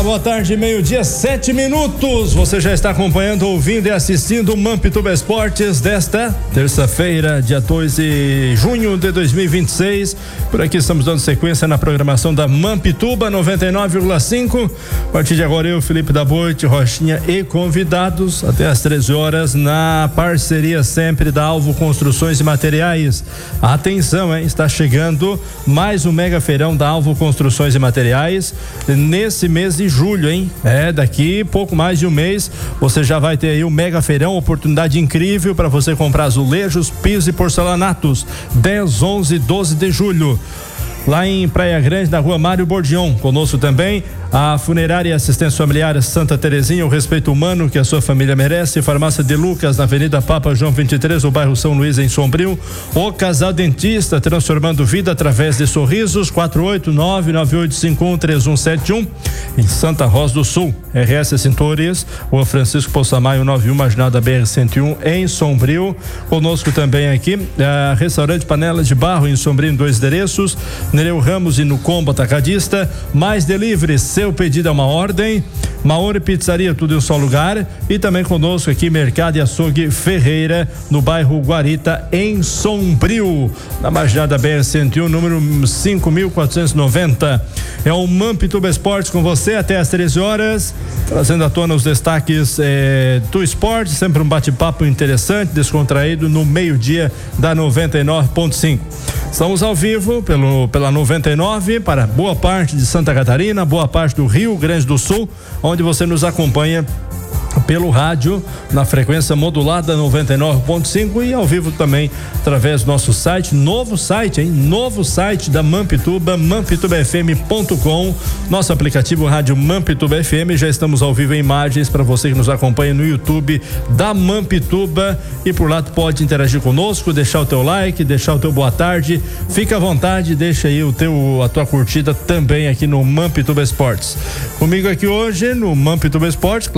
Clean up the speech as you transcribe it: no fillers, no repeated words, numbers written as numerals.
boa tarde, meio-dia, 7 minutos. Você já está acompanhando, ouvindo e assistindo o Mampituba Esportes desta terça-feira, dia 2 de junho de 2026. Por aqui estamos dando sequência na programação da Mampituba 99,5. A partir de agora, eu, Felipe da Boite, Rochinha e convidados até às 13 horas na parceria sempre da Alvo Construções e Materiais. Atenção, hein? Está chegando mais um mega feirão da Alvo Construções e Materiais nesse mês de julho, hein? Daqui pouco mais de um mês você já vai ter aí o mega feirão, oportunidade incrível para você comprar azulejos, pisos e porcelanatos, 10, 11 e 12 de julho. Lá em Praia Grande, na rua Mário Bordion. Conosco também a Funerária e Assistência Familiar Santa Terezinha, o respeito humano que a sua família merece. Farmácia de Lucas, na Avenida Papa João 23, no bairro São Luís, em Sombrio. O Casal Dentista, transformando vida através de sorrisos, 48998513171, em Santa Rosa do Sul. RS Cintorias, Rua Francisco Poçamaio 91, marginal da BR-101, em Sombrio. Conosco também aqui Restaurante Panelas de Barro, em Sombrio, em 2 endereços. Nereu Ramos e no Combo Atacadista. Mais delivery, seu pedido é uma ordem. Maori Pizzaria, tudo em um só lugar. E também conosco aqui Mercado e Açougue Ferreira, no bairro Guarita, em Sombrio, na marginal da BR-101, número 5490. É o Mampituba Esportes com você até às 13 horas, trazendo à tona os destaques do esporte, sempre um bate-papo interessante, descontraído, no meio-dia da 99.5. Estamos ao vivo pela 99 para boa parte de Santa Catarina, boa parte do Rio Grande do Sul, onde você nos acompanha pelo rádio na frequência modulada 99.5 e ao vivo também através do nosso site, novo site da Mampituba, mampitubafm.com, nosso aplicativo rádio Mampituba FM. Já estamos ao vivo em imagens para você que nos acompanha no YouTube da Mampituba, e por lá tu pode interagir conosco, deixar o teu like, deixar o teu boa tarde, fica à vontade, deixa aí a tua curtida também aqui no Mampituba Esportes. Comigo aqui hoje no Mampituba Esportes,